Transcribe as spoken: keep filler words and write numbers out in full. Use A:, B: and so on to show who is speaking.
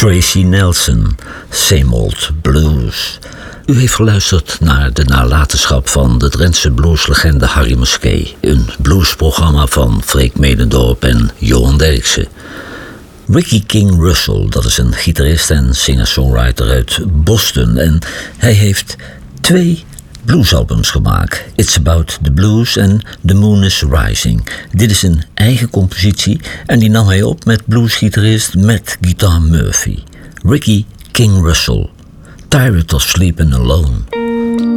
A: Tracy Nelson, Same Old Blues. U heeft geluisterd naar de nalatenschap van de Drentse blueslegende Harry Muskee. Een bluesprogramma van Freek Medendorp en Johan Derksen. Ricky King Russell, dat is een gitarist en singer-songwriter uit Boston. En hij heeft twee bluesalbums gemaakt. It's About the Blues en The Moon is Rising. Dit is een eigen compositie en die nam hij op met bluesgitarist Matt Guitar Murphy. Ricky King Russell, Tired of Sleeping Alone.